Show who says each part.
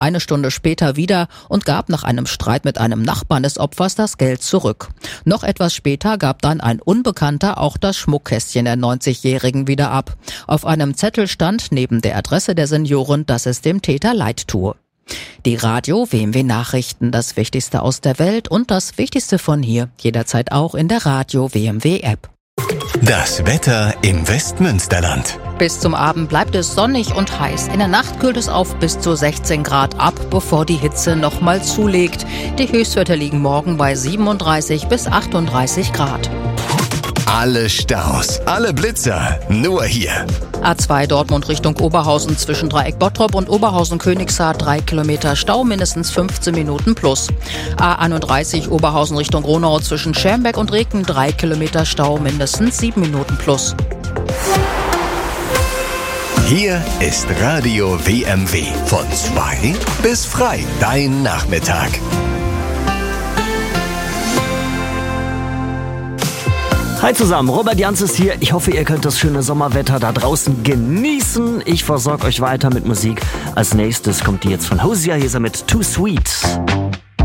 Speaker 1: eine Stunde später wieder und gab nach einem Streit mit einem Nachbarn des Opfers das Geld zurück. Noch etwas später gab dann ein Unbekannter auch das Schmuckkästchen der 90-Jährigen wieder ab. Auf einem Zettel stand neben der Adresse der Seniorin, dass es dem Täter leid tue. Die Radio WMW Nachrichten, das Wichtigste aus der Welt und das Wichtigste von hier, jederzeit auch in der Radio WMW App.
Speaker 2: Das Wetter im Westmünsterland.
Speaker 1: Bis zum Abend bleibt es sonnig und heiß. In der Nacht kühlt es auf bis zu 16 Grad ab, bevor die Hitze nochmal zulegt. Die Höchstwerte liegen morgen bei 37 bis 38 Grad.
Speaker 2: Alle Staus, alle Blitzer, nur hier.
Speaker 1: A2 Dortmund Richtung Oberhausen zwischen Dreieck Bottrop und Oberhausen-Königshardt 3 Kilometer Stau, mindestens 15 Minuten plus. A31 Oberhausen Richtung Ronau zwischen Schermbeck und Reken 3 Kilometer Stau, mindestens 7 Minuten plus.
Speaker 2: Hier ist Radio WMW. Von 2 bis frei, dein Nachmittag.
Speaker 3: Hi zusammen, Robert Jans ist hier. Ich hoffe, ihr könnt das schöne Sommerwetter da draußen genießen. Ich versorge euch weiter mit Musik. Als nächstes kommt die jetzt von Hosea Heser mit Too Sweet.